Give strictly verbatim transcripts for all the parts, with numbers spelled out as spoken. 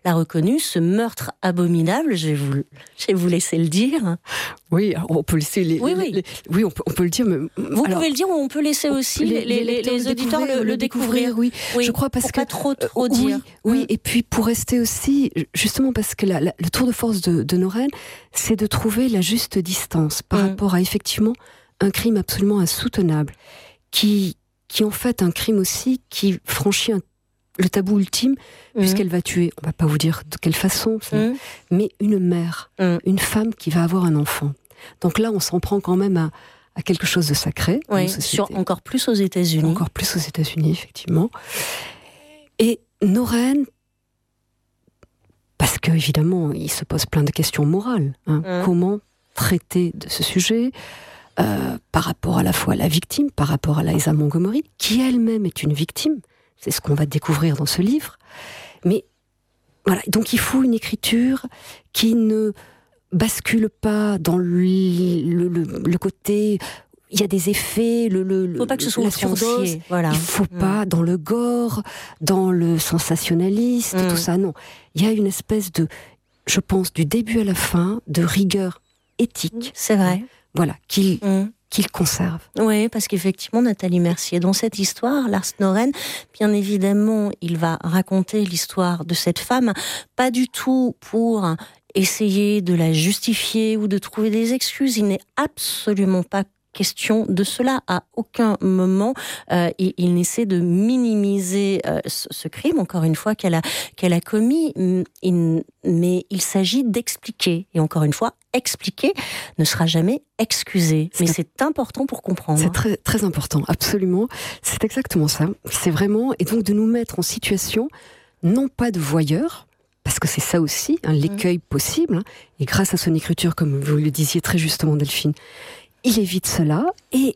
l'a reconnu, ce meurtre abominable, je vais vous, je vais vous laisser le dire. Oui, on peut laisser les... Oui, les, oui. les oui on, peut, on peut le dire. Mais, vous alors, pouvez le dire ou on peut laisser aussi les, les, les, les auditeurs le, le découvrir. Oui, oui, je crois parce pour que... pas trop, trop euh, dire. Oui, oui mmh. et puis pour rester aussi, justement parce que la, la, le tour de force de, de Noren, c'est de trouver la juste distance par mmh. rapport à effectivement un crime absolument insoutenable, qui, qui en fait un crime aussi qui franchit un, le tabou ultime, mmh. puisqu'elle va tuer, on va pas vous dire de quelle façon, mmh. mais une mère, mmh. une femme qui va avoir un enfant. Donc là, on s'en prend quand même à, à quelque chose de sacré. Oui, sur, encore plus aux États-Unis. Encore plus aux États-Unis, effectivement. Et Noren, parce que évidemment, il se pose plein de questions morales. Hein. Mmh. Comment traiter de ce sujet euh, par rapport à la fois à la victime, par rapport à Liza Montgomery, qui elle-même est une victime. C'est ce qu'on va découvrir dans ce livre. Mais voilà, donc il faut une écriture qui ne bascule pas dans le, le, le, le côté... Il y a des effets, le, le, faut pas que ce soit la surdose. Voilà. Il faut mmh. pas dans le gore, dans le sensationnaliste, mmh. tout ça. Non, il y a une espèce de, je pense, du début à la fin, de rigueur éthique. C'est vrai. Voilà, qu'il mmh. qu'il conserve. Oui, parce qu'effectivement, Nathalie Mercier, dans cette histoire, Lars Noren, bien évidemment, il va raconter l'histoire de cette femme, pas du tout pour essayer de la justifier ou de trouver des excuses. Il n'est absolument pas question de cela. À aucun moment, euh, il, il n'essaie de minimiser euh, ce, ce crime, encore une fois, qu'elle a, qu'elle a commis. Il, mais il s'agit d'expliquer. Et encore une fois, expliquer ne sera jamais excusé. Mais c'est, c'est important pour comprendre. C'est très, très important, absolument. C'est exactement ça. C'est vraiment... Et donc de nous mettre en situation, non pas de voyeur, parce que c'est ça aussi, hein, l'écueil mmh. possible. Hein, et grâce à son écriture, comme vous le disiez très justement, Delphine, il évite cela, et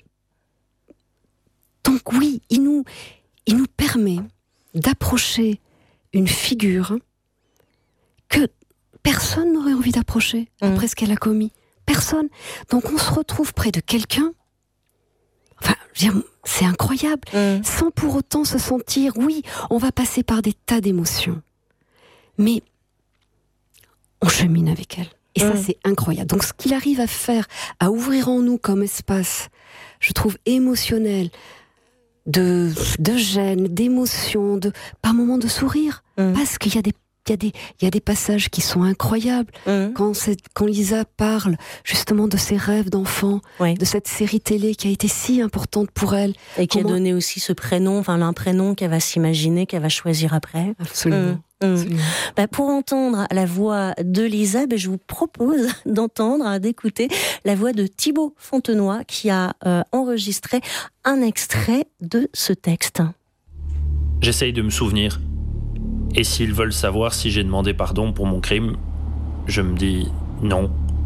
donc oui, il nous, il nous permet d'approcher une figure que personne n'aurait envie d'approcher mmh. après ce qu'elle a commis. Personne. Donc on se retrouve près de quelqu'un, enfin, je veux dire, c'est incroyable, mmh. sans pour autant se sentir, oui, on va passer par des tas d'émotions, mais on chemine avec elle. Et ça, mmh. c'est incroyable. Donc, ce qu'il arrive à faire, à ouvrir en nous comme espace, je trouve émotionnel, de, de gêne, d'émotion, de, par moments de sourire. Mmh. Parce qu'il y a des, il y a des, il y a des passages qui sont incroyables. Mmh. Quand, c'est, quand Lisa parle, justement, de ses rêves d'enfant, oui. de cette série télé qui a été si importante pour elle. Et qui Comment... a donné aussi ce prénom, enfin, un prénom qu'elle va s'imaginer, qu'elle va choisir après. Absolument. Mmh. Mmh. Bah, pour entendre la voix de Lisa, bah, je vous propose d'entendre, d'écouter la voix de Thibaut Fontenoy qui a euh, enregistré un extrait de ce texte. J'essaye de me souvenir. Et s'ils veulent savoir si j'ai demandé pardon pour mon crime, je me dis non.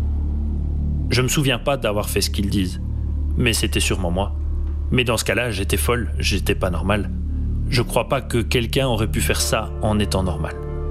Je me souviens pas d'avoir fait ce qu'ils disent, mais c'était sûrement moi. Mais dans ce cas-là, j'étais folle, j'étais pas normale. Je crois pas que quelqu'un aurait pu faire ça en étant normal.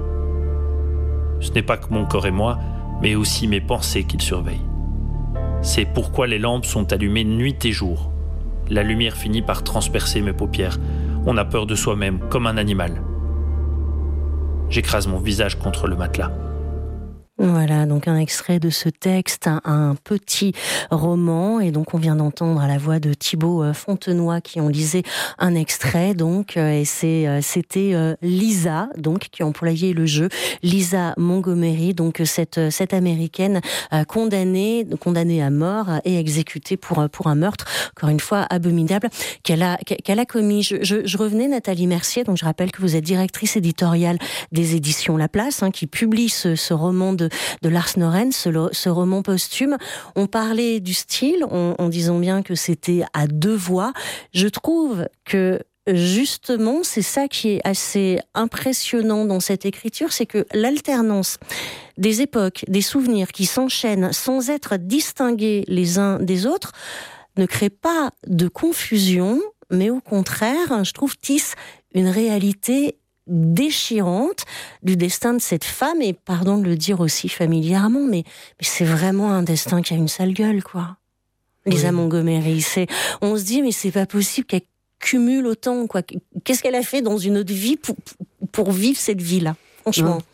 Ce n'est pas que mon corps et moi, mais aussi mes pensées qu'il surveille. C'est pourquoi les lampes sont allumées nuit et jour. La lumière finit par transpercer mes paupières. On a peur de soi-même, comme un animal. J'écrase mon visage contre le matelas. Voilà, donc un extrait de ce texte, un, un petit roman, et donc on vient d'entendre à la voix de Thibaut Fontenoy qui en lisait un extrait, donc, et c'est, c'était Lisa, donc, qui employait le jeu, Liza Montgomery, donc cette, cette américaine condamnée, condamnée à mort et exécutée pour, pour un meurtre, encore une fois, abominable, qu'elle a, qu'elle a commis. Je, je, je revenais, Nathalie Mercier, donc je rappelle que vous êtes directrice éditoriale des éditions La Place, hein, qui publie ce, ce roman de de Lars Noren, ce, ce roman posthume. On parlait du style, en, en disant bien que c'était à deux voix. Je trouve que justement, c'est ça qui est assez impressionnant dans cette écriture, c'est que l'alternance des époques, des souvenirs qui s'enchaînent sans être distingués les uns des autres, ne crée pas de confusion, mais au contraire, je trouve, tisse une réalité déchirante du destin de cette femme, et pardon de le dire aussi familièrement, mais, mais c'est vraiment un destin qui a une sale gueule, quoi. Oui. Liza Montgomery, c'est, on se dit, mais c'est pas possible qu'elle cumule autant, quoi. Qu'est-ce qu'elle a fait dans une autre vie pour, pour vivre cette vie-là, franchement.